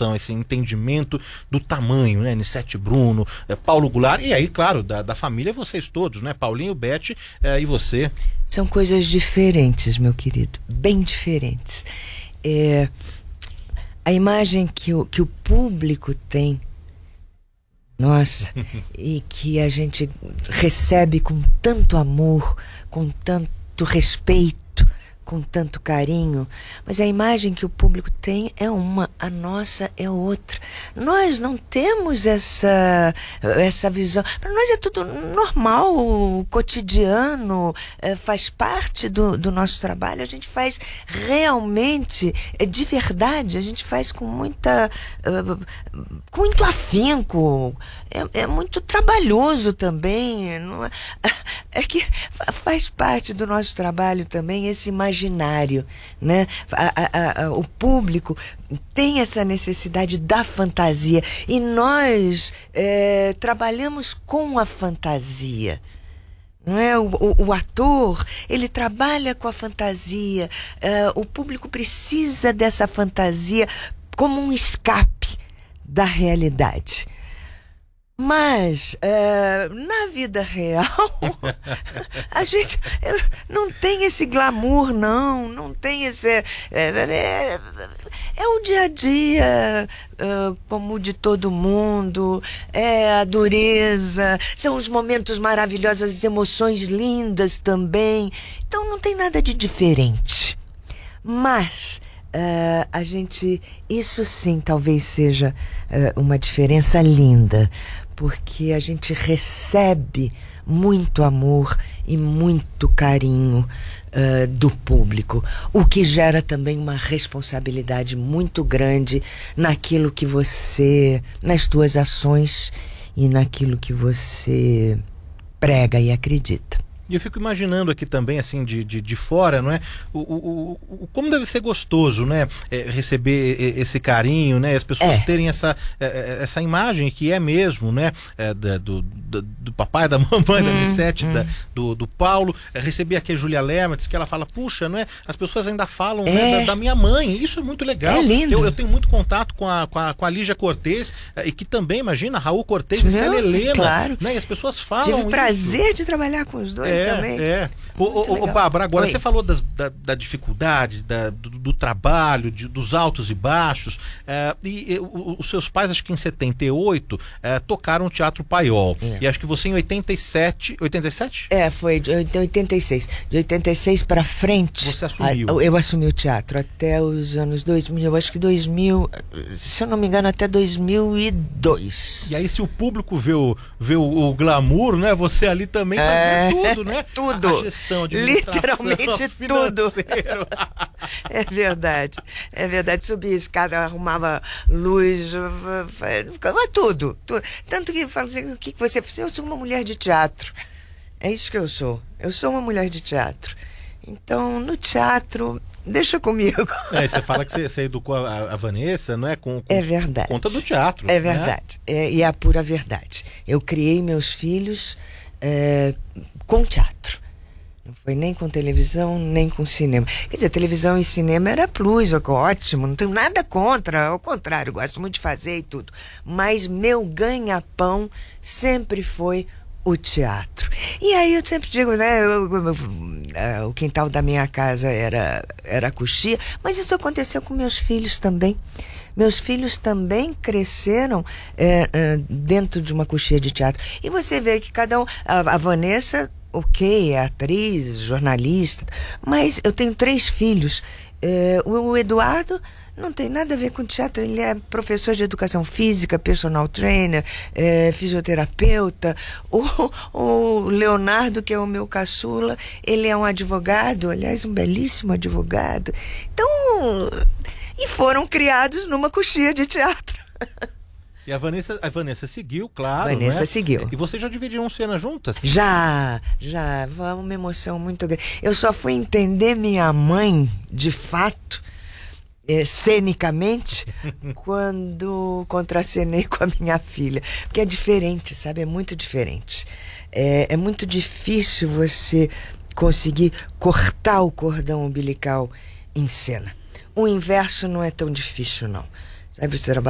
relação, esse entendimento do tamanho, né? Nissete Bruno, Paulo Goulart, e aí, claro, da família, vocês todos, né? Paulinho, Beth e você. São coisas diferentes, meu querido, bem diferentes. A imagem que o público tem, nossa, e que a gente recebe com tanto amor, com tanto respeito, com tanto carinho, mas a imagem que o público tem é uma, a nossa é outra. Nós não temos essa visão. Para nós é tudo normal, cotidiano, faz parte do nosso trabalho. A gente faz realmente, de verdade, a gente faz com muito afinco. É muito trabalhoso também. Não é que faz parte do nosso trabalho também esse imaginário, né? O público tem essa necessidade da fantasia e nós trabalhamos com a fantasia. Não é? O ator, ele trabalha com a fantasia, o público precisa dessa fantasia como um escape da realidade. Mas, na vida real, a gente não tem esse glamour, não tem esse... É o dia a dia, como o de todo mundo, é a dureza, são os momentos maravilhosos, as emoções lindas também. Então, não tem nada de diferente. Mas... isso sim talvez seja uma diferença linda, porque a gente recebe muito amor e muito carinho do público, o que gera também uma responsabilidade muito grande naquilo que você, nas tuas ações e naquilo que você prega e acredita. E eu fico imaginando aqui também, assim, de fora, não é? Como deve ser gostoso, né? Receber esse carinho, né? As pessoas terem essa imagem que é mesmo, né? Do papai, da mamãe, da Nissete, do Paulo. Receber aqui a Júlia Lermatz, que ela fala, puxa, não é? As pessoas ainda falam né, da minha mãe. Isso é muito legal. É lindo. Eu tenho muito contato com a Lígia Cortez, e que também, imagina, Raul Cortez e Célia Helena. Claro. Né? E as pessoas falam. Tive o prazer de trabalhar com os dois também. Bárbara, agora você falou da dificuldade, do trabalho, dos altos e baixos, e os seus pais, acho que em 78, tocaram o Teatro Paiol. E acho que você em 87... 87? Foi de 86. De 86 para frente. Você assumiu. Eu assumi o teatro até os anos 2000. Eu acho que 2000, se eu não me engano, até 2002. E aí, se o público vê o glamour, né? Você ali também fazia tudo, né? Tudo. A gestão, literalmente tudo. É verdade. Subia escada, arrumava luz, tudo. Tanto que eu falo assim, o que você fez? Eu sou uma mulher de teatro. É isso que eu sou. Eu sou uma mulher de teatro. Então, no teatro, deixa comigo. Você fala que você educou a Vanessa, não é? É verdade. Conta do teatro. É verdade. Né? E é a pura verdade. Eu criei meus filhos com teatro. Não foi nem com televisão, nem com cinema. Quer dizer, televisão e cinema era plus, ótimo, não tenho nada contra, ao contrário, gosto muito de fazer e tudo. Mas meu ganha-pão sempre foi o teatro. E aí eu sempre digo, né, o quintal da minha casa era coxia, mas isso aconteceu com meus filhos também. Meus filhos também cresceram dentro de uma coxia de teatro. E você vê que cada um... A Vanessa, é atriz, jornalista, mas eu tenho 3 filhos. O Eduardo não tem nada a ver com teatro, ele é professor de educação física, personal trainer, fisioterapeuta. O Leonardo, que é o meu caçula, ele é um advogado, aliás, um belíssimo advogado. Então, e foram criados numa coxia de teatro. E a Vanessa seguiu, claro. Vanessa seguiu. E vocês já dividiram cena juntas? Já. Uma emoção muito grande. Eu só fui entender minha mãe, de fato, cenicamente, quando contracenei com a minha filha. Porque é diferente, sabe? É muito diferente. É muito difícil você conseguir cortar o cordão umbilical em cena. O inverso não é tão difícil, não. Sabe, você